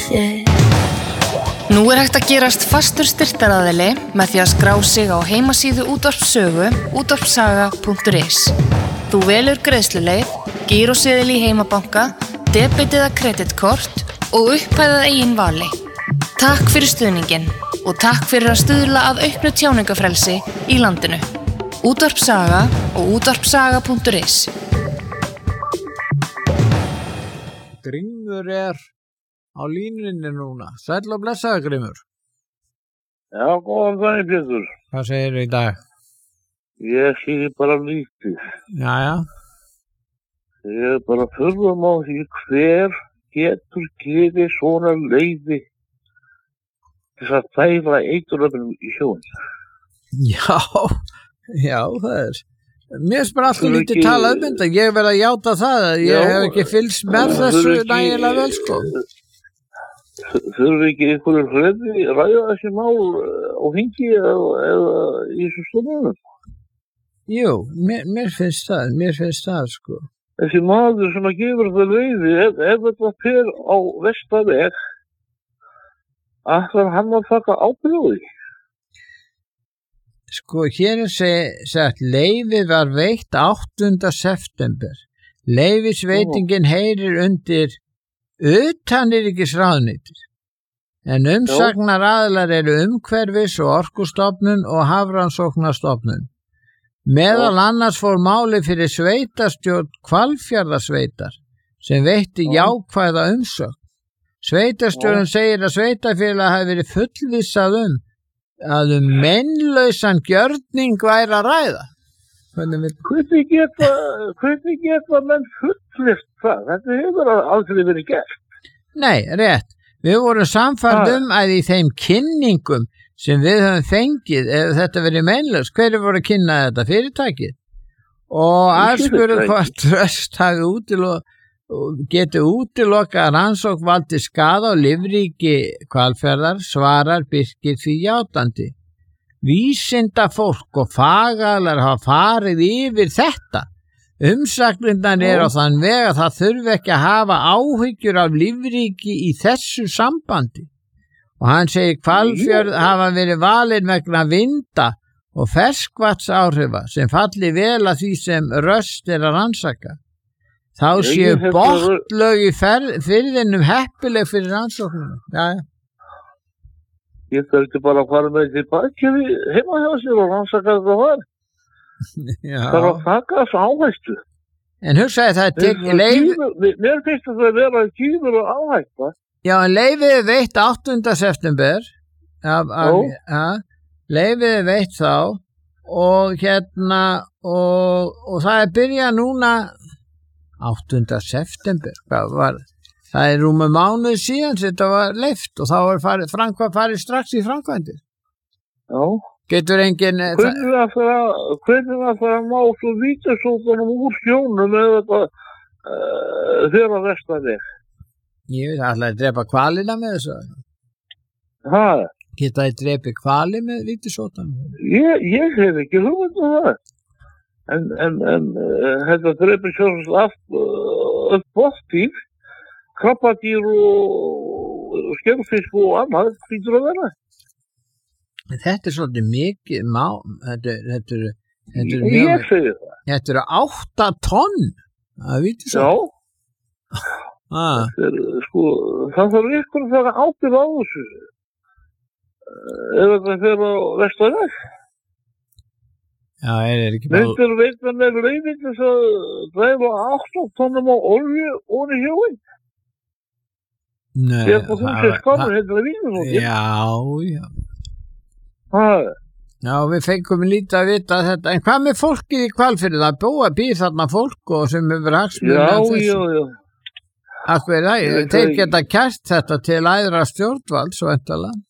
Nú hægt að gerast fastur styrktaraðili með því að skrá sig á heimasíðu Útvarpssögu útvarpssaga.is. Þú velur greiðsluleið, gíróseðil í heimabanka, debet eða kreditkort og upphæðað eigin vali. Takk fyrir stuðninginn og takk fyrir að stuðla að auknu tjáningafrelsi í landinu. Útvarpssaga og útvarpssaga.is. Grímur á línunni núna. Sæll og blessaður, Grímur. Já, góðan daginn, Pétur. Hvað segirðu í dag? Ég segi bara lítið. Jæja. Ég er bara furðum á því hver getur gefið svona leyfi til að dæla eituröfnum í sjóinn. Já, það er. Mér er bara alltaf lítið talað þetta. Ég verð að játa það að ég hef ekki fylgst með þessu nægilega vel, sko. Þurfi ekki einhverju hrefi ræða þessi mál á þingi eða í þessu stofnunum? Jú, mér finnst það, sko. Þessi maður sem að gefur það leyfi, ef þetta fer á vestarveg, ætlar hann að taka ábyrgð á því? Sko, hér er sagt, leyfið var veitt 8. september. Leyfisveitingin heyrir undir utanríkisráðuneytið, en umsagnar aðilar eru umhverfis- og orkustofnun og hafrannsóknastofnun. Meðal annars fór máli fyrir sveitarstjórn Hvalfjarðarsveitar sem veitti jákvæða umsögn. Sveitarstjórn segir að sveitarfélag hafi verið fullvissað að meinlausan gjörning væri að ræða. Hvernig geta menn fullvisst það? Þetta hefur aldrei verið gert. Nei, rétt. Við vorum sannfærð að í þeim kynningum sem við höfum fengið, ef þetta verið meinlaust, hverju voru að kynna þetta? Fyrirtækið. Og aðspurðu hvort Röst hafi geti útilokað rannsókn valdi skaða á lífríki Hvalfjarðar, svarar Birkir því játandi. Vísindafólk og fagaðilar hafa farið yfir þetta. Umsagnirnar á þann veg að það þurfi ekki að hafa áhyggjur af lífríki í þessu sambandi. Og hann segir Hvalfjörð hafa verið valin vegna vinda og ferskvatnsáhrifa sem falli vel að því sem Röst að rannsaka. Þá séu botnlög í firðinum heppileg fyrir rannsóknunum. Já. Ég þurfti bara að fara með til bakið heima hjá sér og rannsaka þetta var. Það var að taka þessu áhættu. En hugsaði það Mér finnst þetta að vera kýður og áhætta. Já, en leyfið veitt 8. september. Leyfið veitt þá og og það byrjað núna 8. september. Hvað var það? Það rúmu mánuð síðan sem þetta var leyft og þá var farið strax í framkvæmdir. Já. Getur enginn... Hvernig það fyrir að má svo vítasóttunum úr sjónum eða þetta þeirra vestarveg? Ég veit, ætlaði að drepa hvalina með þessu. Hæ? Getaði drepi hvali með vítasóttunum? Ég hef ekki hugmynd það. En þetta drepi sjálfsagt allt bóttíf. Krabbadýr og skemmfisk og annað hlýtur að vera. Þetta svolítið mikið þetta Ég segi það. Þetta eru 8 tonn. Það viti svo. Já. Það þarf ykkur að fara ábyrgð á þessu. Ef þetta fer á vestarveg. Já, ekki bara... Myndir veitna með leyfi til að dreifa 8 tonnum á olju og í sjóinn. Nei, Já, við fengum lítið að vita þetta, en hvað með fólkið í Hvalfirði? Það býr þarna fólk og sem hefur hagsmuni af þessu. Já. Þeir geta kært þetta til æðra stjórnvalds og væntanlega.